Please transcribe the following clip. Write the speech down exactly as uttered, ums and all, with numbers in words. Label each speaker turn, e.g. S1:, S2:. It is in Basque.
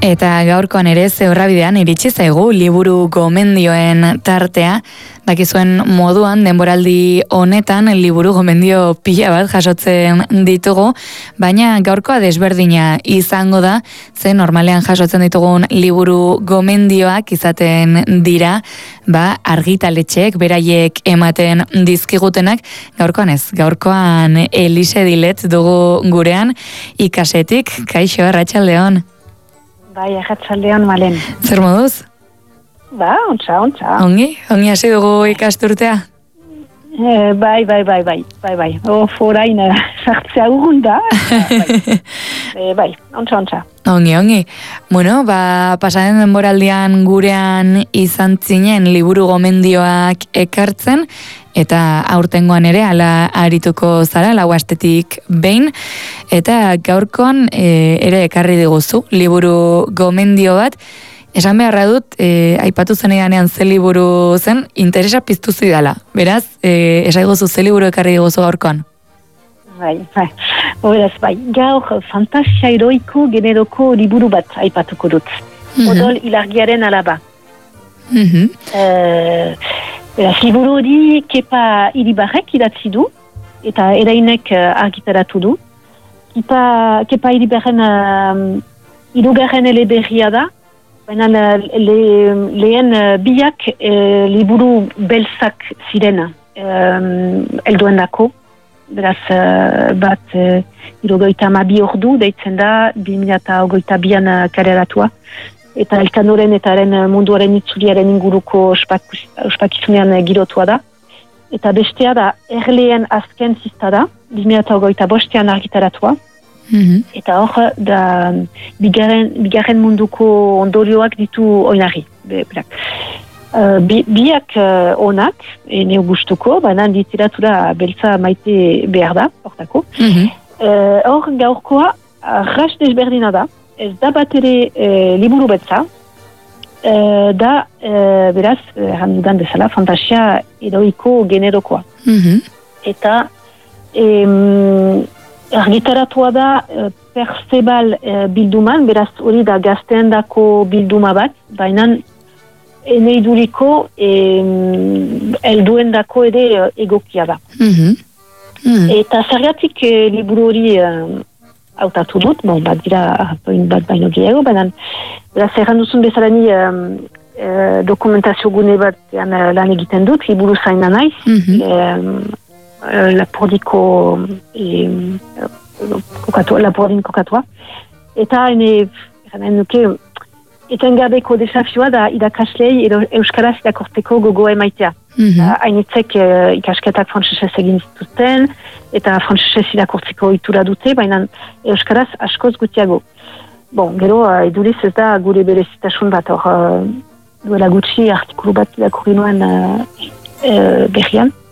S1: Eta gaurkoan ere Zeurrabidean iritsi zaigu liburu gomendioen tartea. Dakizuen moduan denboraldi honetan liburu gomendio pila bat jasotzen ditugu, baina gaurkoa desberdina izango da, ze normalean jasotzen ditugun liburu gomendioak izaten dira, ba argitaletxeek beraiek ematen dizkigutenak, gaurkoan ez, gaurkoan Elise Dilet dugu gurean ikasetik. Kaixo, arratsaldeon.
S2: Bai, arratsaldeon, Malen.
S1: Zer moduz?
S2: Ba, ontsa, ontsa.
S1: Ongi? Ongi hasi dugu ikasturtea?
S2: E, bai, bai, bai, bai, bai, bai. Of, orain, sartzea urgun da. Bai, e, bai, ontsa, ontsa.
S1: Ongi, ongi. Bueno, ba, pasaren denboraldian gurean izan zinen liburu gomendioak ekartzen, eta aurtengoan ere ala arituko zara, lau astetik behin, eta gaurkoan e, ere ekarri diguzu, liburu gomendio bat. Esan beharra dut, e, aipatu zen eganean ze liburu zen, interesa piztu zidala. Beraz, e, esaigozu ze liburu ekarri diguzu gaurkoan?
S2: Bai, bai. Beraz, bai, gaur fantasia heroiko generoko liburu bat aipatuko dut. Mm-hmm. Odol Ilargiaren alaba.
S1: Mm-hmm.
S2: E, beraz, liburu hori Kepa Iribarrek idatzi du, eta erainek argitaratu du. Kepa, Kepa Iribarren um, irugarren eleberria da, baina le, lehen biak e, liburu belzak zirena um, elduen dako. Beraz, uh, bat uh, irugoita amabi ordu deitzen da, bi mila eta ogoita bian uh, kareratua. Eta Elkanoren eta haren munduaren itzuliaren inguruko ospakizunean uh, girotua da. Eta bestea da, erleen azken zizta da, bi mila eta ogoita bostean argitaratua. Mm-hmm. Eta hor, da, bigarren, bigarren munduko ondorioak ditu oinarri. Be, Uh, bi, biak uh, onak, e, neu gustuko, baina literatura beltza maite behar da, hortako. Mm-hmm. Uh, hor gaurkoa, arras desberdina da, ez da bat ere uh, liburu betza, uh, da, uh, beraz, erran dudan bezala, fantasia heroiko generokoa. Mm-hmm. Eta, em, argitaratua da, uh, Percebal uh, bilduman, beraz hori da gazteen dako bilduma bat, baina eneiduriko elduen dako ere egokia da. Mm-hmm. Mm-hmm. Eta zergatik e, liburu hori hautatu uh, dut, bon, bat dira bat baino gehiago, baina zerran duzun bezalani um, uh, dokumentazio gune bat uh, lan egiten dut, liburu zaina naiz, mm-hmm. uh, lapordiko uh, kokatua, lapordin kokatua, eta ene, eranen nuke, etengabeko desafioa da idakaslei euskaraz idakorteko gogoa emaitea. Mm-hmm. Hainitzek uh, ikasketak frantsesez egin zituzten, eta frantsesez idakortzeko ohitura dute, baina euskaraz askoz gutiago. Bon, gero, uh, eduriz ez da gure berezitasun bat, hor, uh, duela gutxi artikulu bat irakurri nuen uh, uh, berrian.